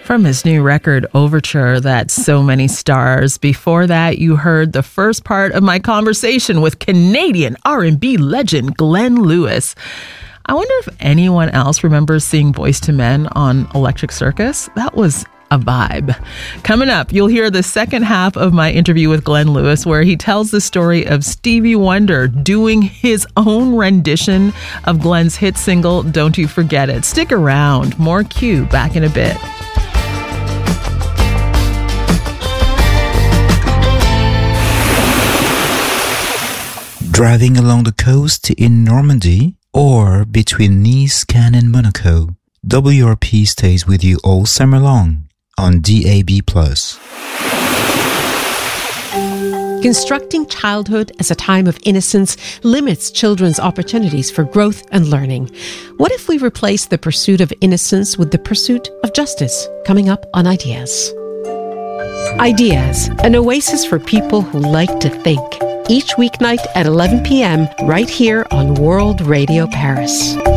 From his new record, Overture, that's So Many Stars. Before that, you heard the first part of my conversation with Canadian R&B legend Glenn Lewis. I wonder if anyone else remembers seeing Boyz II Men on Electric Circus. That was a vibe. Coming up, you'll hear the second half of my interview with Glenn Lewis, where he tells the story of Stevie Wonder doing his own rendition of Glenn's hit single, Don't You Forget It. Stick around. More Q back in a bit. Driving along the coast in Normandy or between Nice, Cannes and Monaco, WRP stays with you all summer long on DAB+. Constructing childhood as a time of innocence limits children's opportunities for growth and learning. What if we replace the pursuit of innocence with the pursuit of justice? Coming up on Ideas. Ideas, an oasis for people who like to think. Each weeknight at 11 p.m. right here on World Radio Paris.